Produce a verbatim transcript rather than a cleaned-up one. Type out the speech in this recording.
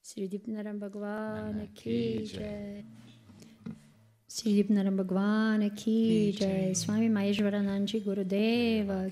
Sri Dipnaram Bhagwan Ki Jai. Sri Dipnaram Bhagwan Ki Jai. Swami Maheshwarananji Gurudeva